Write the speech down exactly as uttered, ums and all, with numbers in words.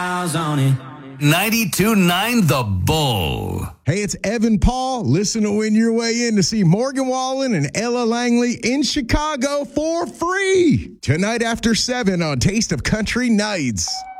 ninety-two point nine The Bull. Hey, it's Evan Paul. Listen to Win Your Way In to see Morgan Wallen and Ella Langley in Chicago for free tonight after seven on Taste of Country Nights.